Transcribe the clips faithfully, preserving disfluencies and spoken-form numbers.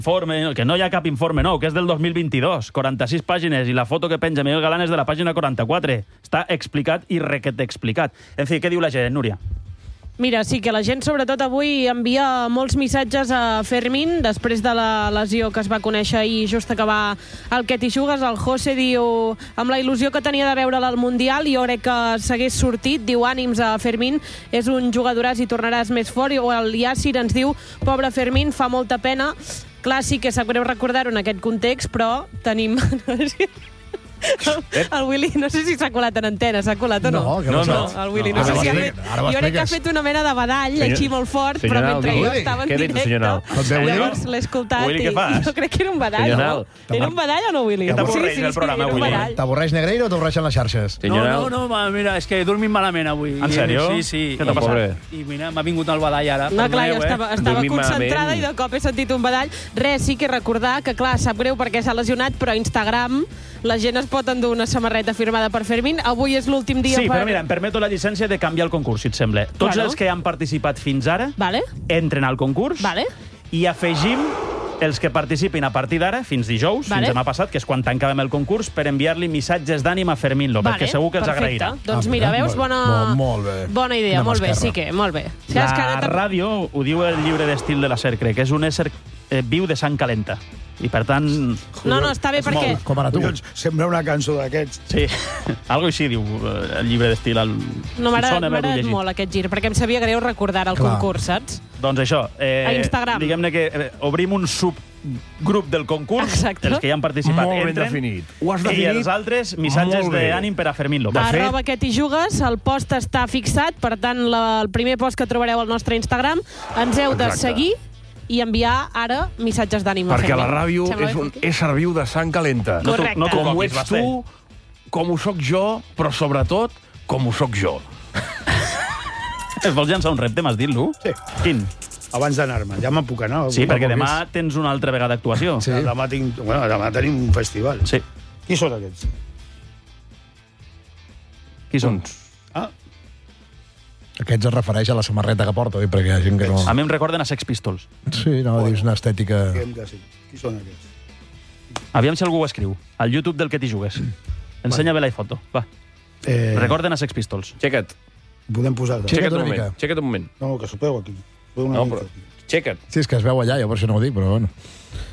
informe, que no hi ha cap informe nou, que és del dos mil vint-i-dos, quaranta-sis pàgines, i la foto que penja Miguel Galán és de la pàgina quaranta-quatre. Està explicat i requete explicat. En fi, què diu la gent, Núria? Mira, sí, que la gent sobretot avui envia molts missatges a Fermín després de la lesió que es va conèixer ahir just acabar el Que t'hi jugues. El José diu, amb la il·lusió que tenia de veure'l al Mundial, jo crec que s'hagués sortit, diu ànims a Fermín, és un jugadoràs i tornaràs més fort. O el Yacir ens diu, pobre Fermín, fa molta pena. Clar, sí que sap greu recordar-ho en aquest context, però tenim... El, el Willy, no sé si s'ha colat en antena, s'ha colat o no? No, que no, no. El Willy, no, no sé si ha fet... Jo crec que ha fet una mena de badall, senyor, així molt fort, però mentre jo estava en directe, llavors l'he escoltat Willy, i jo crec que era un badall, no? Era un badall o no, Willy? T'avorreix el programa, Willy? T'avorreix Negreiro o t'avorreixen les xarxes? No, no, no, mira, és que he dormit malament avui. En sèrio? Sí, sí. Què t'ha passat? I mira, m'ha vingut el badall ara. No, clar, jo estava concentrada i de cop he sentit un badall. Res, sí que recordar que, clar, sap greu perquè s'ha lesionat, però a Instagram la gent es pot endur una samarreta firmada per Fermín. Avui és l'últim dia sí, per... Sí, però mira, em permeto la llicència de canviar el concurs, si et sembla. Tots claro. els que han participat fins ara vale. entren al concurs vale. i afegim els que participin a partir d'ara, fins dijous, vale. fins demà passat, que és quan tancàvem el concurs, per enviar-li missatges d'ànim a Fermín López, vale. que segur que els Perfecte. agrairà. Doncs mira, veus, bona, molt, molt bé. bona idea, Quina molt bé, mascarra. sí que, molt bé. La ràdio, ho diu el llibre d'estil de la S E R, crec, que és un ésser eh, viu de sang calenta. I per tant... No, no, està bé perquè... Com ara tu. Collons, sembla una cançó d'aquests. Sí, algo així diu el llibre d'estil. El... No, m'ha agradat molt aquest gir, perquè em sabia greu recordar el Clar. concurs, saps? Doncs això. Eh, a Instagram. Diguem-ne que eh, obrim un subgrup del concurs, Exacte. els que hi han participat molt entren, definit. Ho has definit i els altres missatges d'ànim per a Fermín López. Arroba que t'hi jugues, el post està fixat, per tant, la, el primer post que trobareu al nostre Instagram, ens heu de Exacte. seguir i enviar ara missatges d'ànim a Perquè Fermín. la ràdio Sembla és un bé? ésser viu de sang calenta. No t'ho- no t'ho com ho coquis, ets Basté. tu, com ho sóc jo, però sobretot com ho sóc jo. Es vols llançar un repte, m'has dit, Lu? Sí. Quin? Abans d'anar-me, ja me'n puc anar. Sí, perquè demà tens una altra vegada actuació. Sí. Demà, tinc, bueno, demà tenim un festival. Sí. Qui són aquests? Qui són? Ah, Aquests es refereix a la samarreta que porta, perquè hi ha gent que no... A mi em recorden a Sex Pistols. Sí, no, dius una estètica... diguem que sí. Qui són aquests? Aviam si algú ho escriu. Al YouTube del Que t'hi jugues. Ensenya bé la foto. Va. Eh, Recorden a Sex Pistols. Xeca't. Podem posar... Xeca't Xeca't un una moment. mica. Xeca't un moment. No, que sopeu aquí. Sopeu una No, mica però... aquí. Xeca't. Sí, és que es veu allà, jo per això no ho dic, però bueno.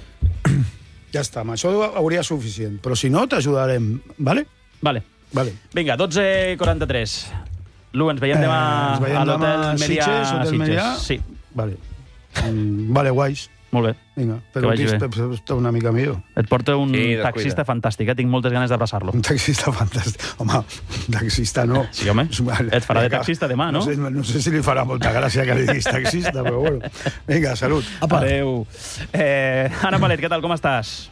Ja està, amb això hauria suficient. Però si no, t'ajudarem, vale? Vale. Vale. Vinga, dotze quaranta-tres. Lu, ens veiem demà Eh, ens veiem a l'hotel demà a Melià. Sitges, Hotel Melià. Sí, Vale. Mm, vale, guais. molt bé. Vinga, Que però vagi bé. està una mica millor. Et porta un Sí, descuida. taxista fantàstic, eh? Tinc moltes ganes d'abraçar-lo. Un taxista fantàstic. Home, un taxista no. Sí, home. Et farà de taxista demà, no? No sé, no sé si li farà molta gràcia que li diguis taxista, però bueno. Vinga, salut. Apa. Adéu. Eh, Anna Palet, què tal, com estàs?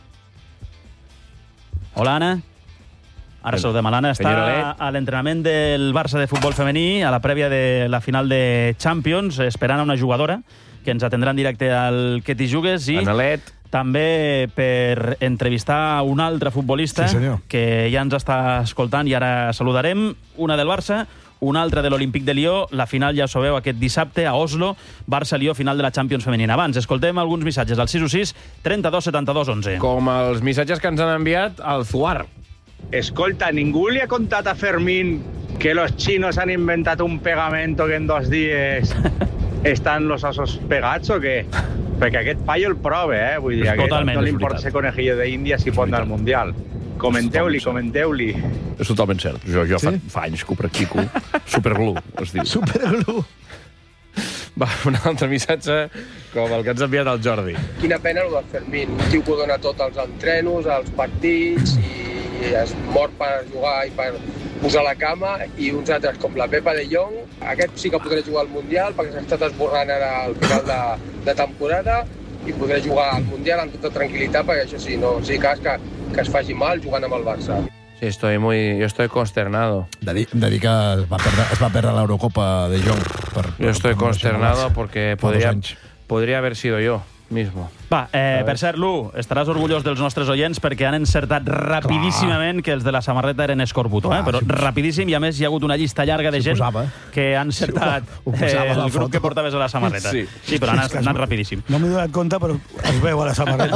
Hola, Anna. Ara saludem a l'Anna. Està Senyora Let. a l'entrenament del Barça de futbol femení, a la prèvia de la final de Champions, esperant a una jugadora que ens atendrà en directe al Que t'hi jugues i Analet. també per entrevistar un altre futbolista Sí, senyor. que ja ens està escoltant i ara saludarem. Una del Barça, una altra de l'Olímpic de Lió. La final ja ho sabeu aquest dissabte a Oslo. Barça-Lió, final de la Champions femenina. Abans, escoltem alguns missatges al sis u sis, trenta-dos, setanta-dos, onze. Com els missatges que ens han enviat al Zuar. Escolta, ¿ningún le ha contado a Fermín que los chinos han inventado un pegamento que en dos días están los osos pegats o què? Perquè aquest paio el prove, eh? Vull dir, És aquest totalment, no li és importa veritat. ser conejillo de Índia si pot anar al Mundial. Comenteu-li, comenteu-li. És totalment cert. Jo, jo Sí? fa, fa anys que ho practico. Superglue, es diu. Superglue. Va, un altre missatge com el que ens ha enviat el Jordi. Quina pena el del Fermín, un tio que ho dona tot als entrenos, als partits, i es mor per jugar i per posar la cama, i uns altres com la Pepa de Jong, aquest sí que podrà jugar al Mundial perquè s'ha estat esborrant ara al final de, de temporada i podrà jugar al Mundial amb tota tranquil·litat perquè això sí, no sigui cas que, que es faci mal jugant amb el Barça. Sí, estoy muy, yo estoy consternado. De dir, de dir que es va perdre, es va perdre l'Eurocopa de Jong. Per, Yo estoy per- per consternado Barça. porque Fa dos podría, anys. podría haber sido yo. mismo. Va, eh, per cert, Lu, estaràs orgullós dels nostres oients perquè han encertat rapidíssimament que els de la samarreta eren Escorbuto, eh? Però rapidíssim, i a més hi ha hagut una llista llarga de gent que han encertat eh, el grup que portaves a la samarreta. Sí, sí però han anat rapidíssim. No m'he donat compte, però es veu a la samarreta.